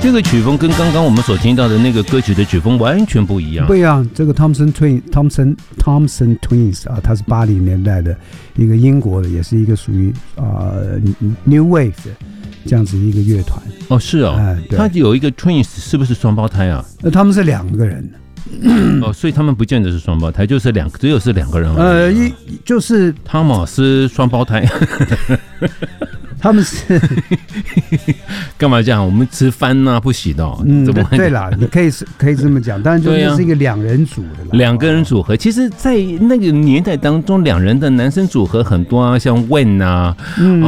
这个曲风跟刚刚我们所听到的那个歌曲的曲风完全不一样。 不一样，这个 Thompson Twins 啊，它是80年代的一个英国的，也是一个属于New Wave 的这样子一个乐团。 哦，是哦，它有一个 Twins 是不是双胞胎啊？ 他们是2个人。 哦，所以他们不见得是双胞胎，就是只有是2个人而已。 就是汤马斯双胞胎。 他们是干嘛这样？我们吃饭啊不洗的、 对啦，你可以这么讲，当然就是一个2人组的啦 ，2个人组合。其实，在那个年代当中，2人的男生组合很多啊，像 When 啊，